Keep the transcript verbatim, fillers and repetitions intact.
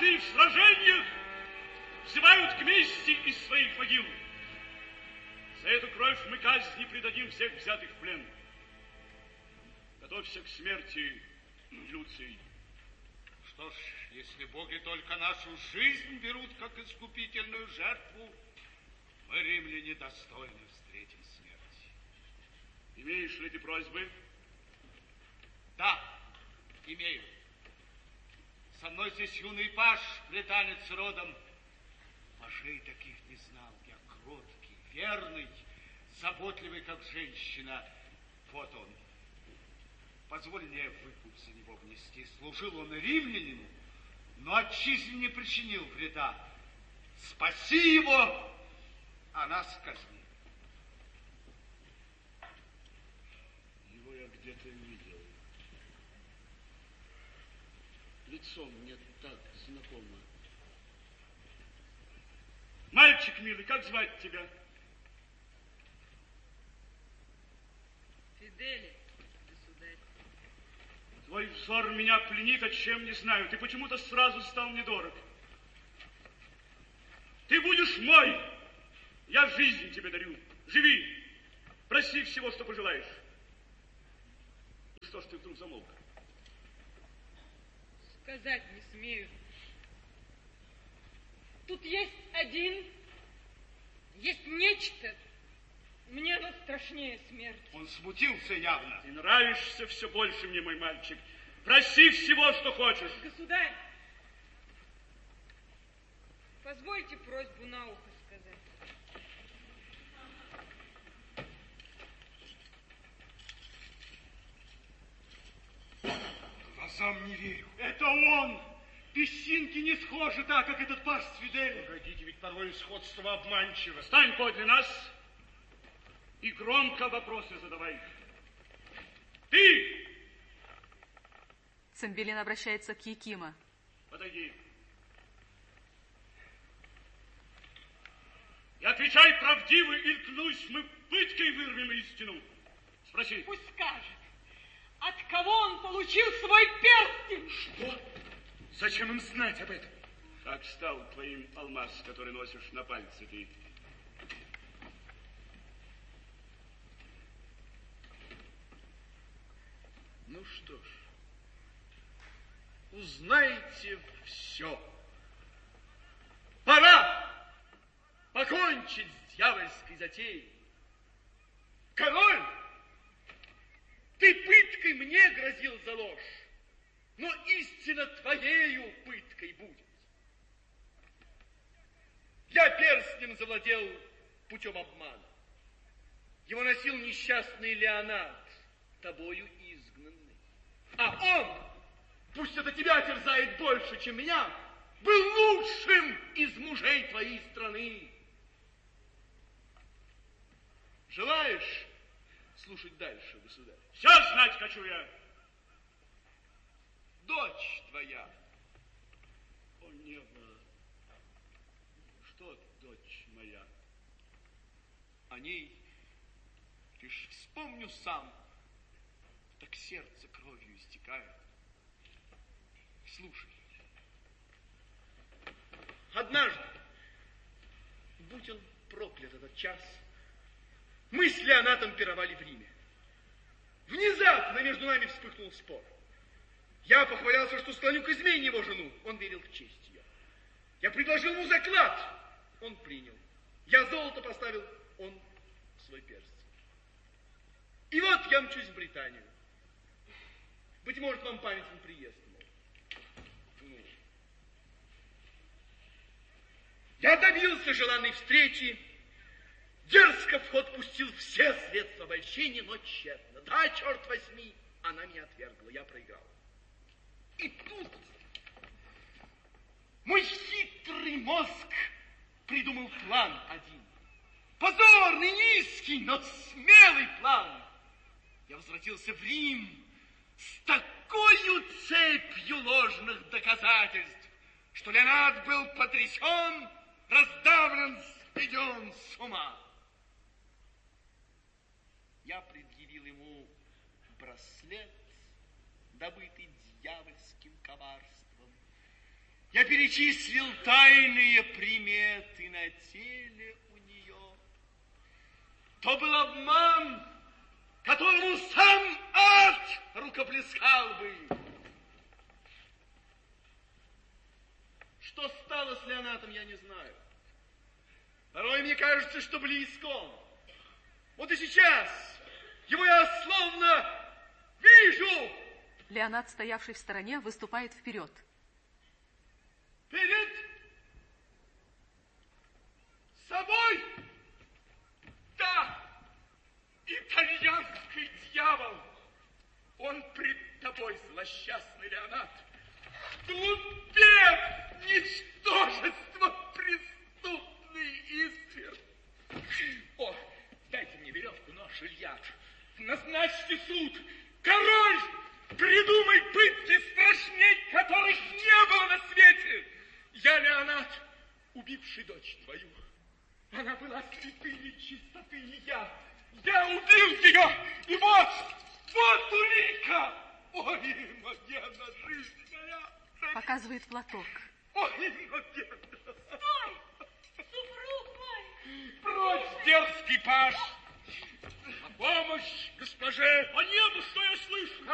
павшие в сражениях взывают к мести из своих могил. За эту кровь мы казни предадим всех взятых в плен. Готовься к смерти, Люций. Что ж, если боги только нашу жизнь берут как искупительную жертву, мы, римляне, достойны встретить смерть. Имеешь ли ты просьбы? Да, имею. Со мной здесь юный паж, британец родом. Пажей таких не знал. Я кроткий, верный, заботливый, как женщина. Вот он. Позволь мне выкуп за него внести. Служил он римлянину, но отчизне не причинил вреда. Спаси его, а нас казни. Его я где-то видел. Лицо мне так знакомо. Мальчик милый, как звать тебя? Фиделий, государь. Твой взор меня пленит, о чем не знаю. Ты почему-то сразу стал мне дорог. Ты будешь мой. Я жизнь тебе дарю. Живи. Проси всего, что пожелаешь. Что ж ты вдруг замолк? Сказать не смею. Тут есть один, есть нечто. Мне оно страшнее смерти. Он смутился явно. Ты нравишься все больше мне, мой мальчик. Проси всего, что хочешь. Государь, позвольте просьбу на ухо сказать. Глазам не верю. Это он! Песчинки не схожи так, как этот паж с Фиделем. Погодите, ведь порой сходство обманчиво. Стань подле нас и громко вопросы задавай. Ты! Цимбелин обращается к Якима. Подойди. И отвечай правдиво, или, клянусь, мы пыткой вырвем истину. Спроси. Пусть скажет, от кого он получил свой перстень? Что? Зачем им знать об этом? Как стал твоим алмаз, который носишь на пальце ты? Ну что ж, узнайте все. Пора покончить с дьявольской затеей. Король, ты пыткой мне грозил за ложь, но истина твоею пыткой будет. Я перстнем завладел путем обмана. Его носил несчастный Леонард, тобою изгнанный. А он, пусть это тебя терзает больше, чем меня, был лучшим из мужей твоей страны. Желаешь слушать дальше, государь? Все знать хочу я. Дочь твоя. О, небо, что дочь моя? О ней лишь вспомню сам, так сердце кровью истекает. Слушай. Однажды, будь он проклят этот час, мы с Леонатом пировали в Риме. Внезапно между нами вспыхнул спор. Я похвалялся, что склоню к измене его жену. Он верил в честь ее. Я предложил ему заклад. Он принял. Я золото поставил, он свой перстень. И вот я мчусь в Британию. Быть может, вам памятен приезд мой. Ну. Я добился желанной встречи, дерзко в ход пустил все средства обольщения, но тщетно. Да, черт возьми, она меня отвергла, я проиграл. И тут мой хитрый мозг придумал план один. Позорный, низкий, но смелый план. Я возвратился в Рим с такой цепью ложных доказательств, что Леонард был потрясен, раздавлен, сведен с ума. Я предъявил ему браслет, добытый дьявольским коварством. Я перечислил тайные приметы на теле у нее. То был обман, которому сам ад рукоплескал бы. Что стало с Леонатом, я не знаю. Порой мне кажется, что близко он. Вот и сейчас его я словно вижу. Леонат, стоявший в стороне, выступает вперед. Перед собой, да, итальянский дьявол. Он пред тобой, злосчастный Леонат. Глупец, ничтожество, преступный искр. О, дайте мне веревку, нож, Илья. Назначьте суд. Король, придумай пытки страшней, которых не было на свете. Я Леонат, убивший дочь твою. Она была святыней чистоты, и я, я убил ее. И вот, вот улика. Ой, моя жизнь моя. Показывает платок. Ой, моя. Стой, супруг мой. Прочь, дерзкий паж. На помощь госпоже. По небу, что я слышу?